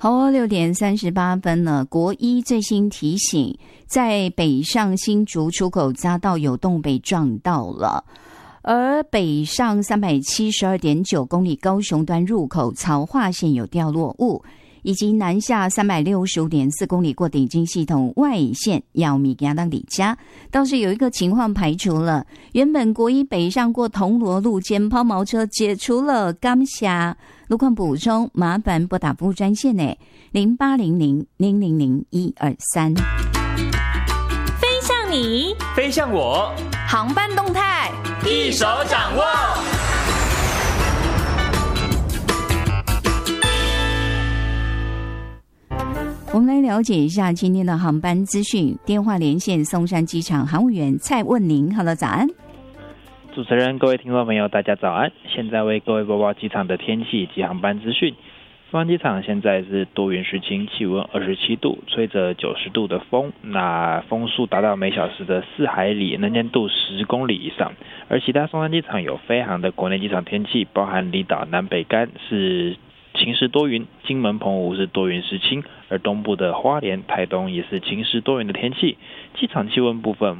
好哦，6:38了。国一最新提醒，在北上新竹出口匝道有洞被撞到了，而北上372.9公里高雄端入口曹化线有掉落物，以及南下365.4公里过顶金系统外线要米给当里加，倒是有一个情况排除了，原本国一北上过铜锣路间抛锚车解除了，感谢路况补充，麻烦拨打服务专线0800-000-123。 飞向你， 飞向我， 航班动态一手掌握。 我们来了解一下今天的航班资讯。电话连线松山机场航务员蔡问宁。Hello， 早安。 主持人，各位听众朋友，大家早安。现在为各位播报机场的天气以及航班资讯。松山机场现在是多云时晴，气温27度，吹着90度的风，那风速达到每小时的4海里，能见度10公里以上。而其他松山机场有飞航的国内机场天气，包含离岛南北竿是晴时多云，金门澎湖是多云时晴，而东部的花莲、台东也是晴时多云的天气。机场气温部分，